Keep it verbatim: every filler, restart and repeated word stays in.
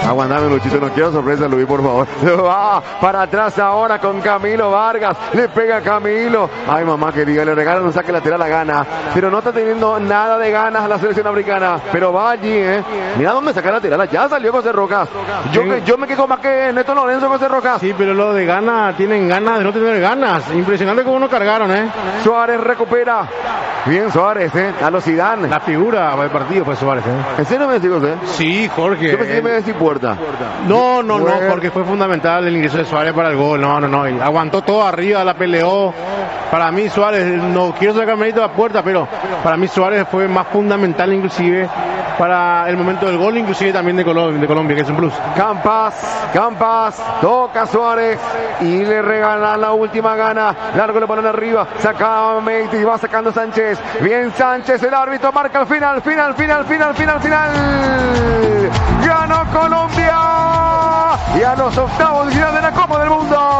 Aguantame, Luchito, no quiero sorpresa, Luis, por favor. Va para atrás ahora con Camilo Vargas. Le pega a Camilo. Ay, mamá querida, le regalan un saque lateral a gana. Pero no está teniendo nada de ganas a la selección africana. Pero va allí, ¿eh? Mira dónde saca lateral. Ya salió José Rojas. Yo, que, yo me quejo más que Neto Lorenzo, José Rojas. Sí, pero lo de gana, tienen ganas de no tener ganas. Impresionante cómo no cargaron, ¿eh? Suárez recupera. Bien Suárez, ¿eh? A los Zidane. La figura del partido fue Suárez, ¿eh? ¿En serio me decís, José? Sí, Jorge. Yo pensé que me decís Puerta. No, no, no, porque fue fundamental el ingreso de Suárez para el gol. No, no, no. Y aguantó todo arriba, la peleó. Para mí Suárez, no quiero sacar mérito a Puerta, pero para mí Suárez fue más fundamental inclusive para el momento del gol, inclusive también de Colombia, de Colombia, que es un plus. Campas, Campas, toca Suárez y le regala la última gana. Largo le ponen arriba, saca Meite y va sacando Sánchez. Bien Sánchez, el árbitro marca el final, final, final, final, final, final. Ganó Colombia y a los octavos de final de la Copa del Mundo.